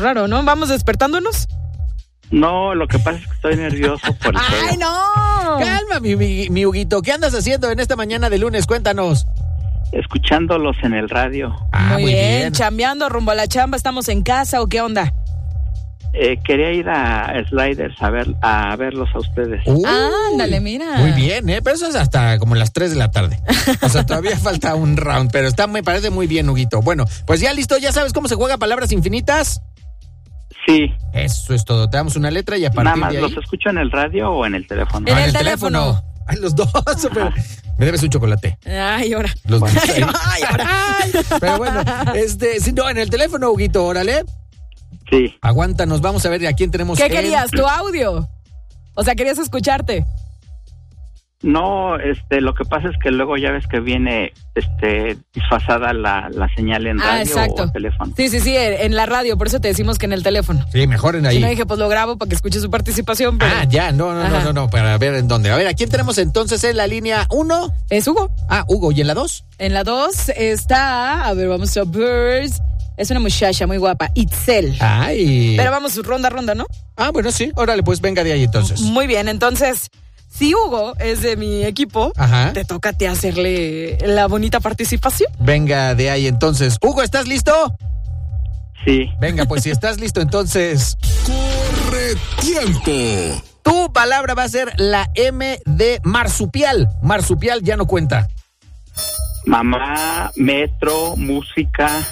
raro, ¿no? ¿Vamos despertándonos? No, lo que pasa es que estoy nervioso por el juego. ¡Ay, no! Calma, mi Huguito. ¿Qué andas haciendo en esta mañana de lunes? Cuéntanos. Escuchándolos en el radio. Muy bien, chambeando rumbo a la chamba. ¿Estamos en casa o qué onda? Quería ir a Sliders a verlos a ustedes. Ándale, mira. Muy bien, pero eso es hasta como las 3 de la tarde. O sea, todavía falta un round, pero me parece muy bien, Huguito. Bueno, pues ya listo, ¿ya sabes cómo se juega Palabras Infinitas? Sí. Eso es todo, te damos una letra y a partir Nada más, de ahí... ¿los escucho en el radio o en el teléfono? En el teléfono. Ay, los dos. Pero... Me debes un chocolate. Ay, ahora. Los dos. Ay, ahora. Pero bueno, sí, no, en el teléfono, Huguito, órale. Sí. Aguántanos, vamos a ver a quién tenemos. ¿Qué querías? ¿Tu audio? O sea, ¿querías escucharte? No, lo que pasa es que luego ya ves que viene disfrazada la señal en radio exacto. o teléfono. Sí, en la radio, por eso te decimos que en el teléfono. Sí, mejor en ahí. Si no dije, pues lo grabo para que escuche su participación. Pero... ya, no, para ver en dónde. A ver, ¿a quién tenemos entonces en la línea 1? Es Hugo. Hugo, ¿y en la 2? En la 2 está, a ver, vamos a ver, es una muchacha muy guapa, Itzel. Ay. Pero vamos ronda, ¿no? Bueno, sí, órale, pues venga de ahí entonces. Muy bien, entonces... Si Hugo es de mi equipo, te toca a ti hacerle la bonita participación. Venga de ahí entonces. Hugo, ¿estás listo? Sí. Venga, pues si estás listo entonces... ¡Corre tiempo! Tu palabra va a ser la M de marsupial. Marsupial ya no cuenta. Mamá, metro, música,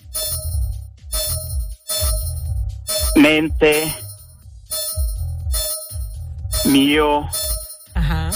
mente, mío... Ajá.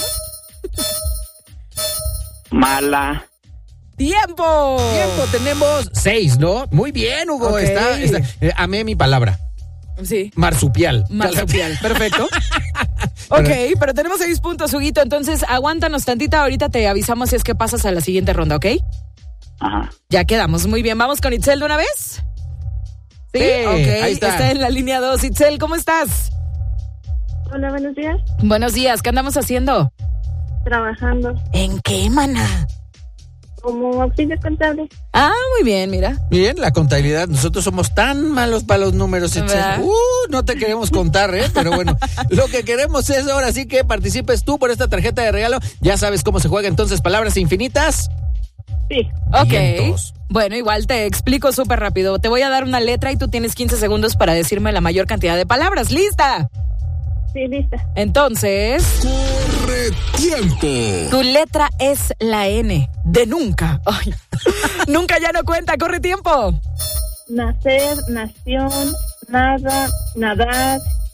Mala. ¡Tiempo! Tenemos 6, ¿no? Muy bien, Hugo. Okay. Está, amé mi palabra. Sí. Marsupial. Perfecto. Ok, pero tenemos 6 puntos, Huguito. Entonces, aguántanos tantita. Ahorita te avisamos si es que pasas a la siguiente ronda, ¿ok? Ajá. Ya quedamos. Muy bien. ¿Vamos con Itzel de una vez? Sí, ok. Ahí está en la línea 2. Itzel, ¿cómo estás? Hola, buenos días. Buenos días. ¿Qué andamos haciendo? Trabajando. ¿En qué, maná? Como auxilio contable. Muy bien, mira. Bien, la contabilidad. Nosotros somos tan malos para los números. No te queremos contar, pero bueno, lo que queremos es ahora sí que participes tú por esta tarjeta de regalo. Ya sabes cómo se juega entonces Palabras Infinitas. Sí. Ok. Vientos. Bueno, igual te explico súper rápido. Te voy a dar una letra y tú tienes 15 segundos para decirme la mayor cantidad de palabras. ¿Lista? Sí, lista. Entonces... ¡Corre tiempo! Tu letra es la N de nunca. Ay. Nunca ya no cuenta, corre tiempo. Nacer, nación, nada, nadar,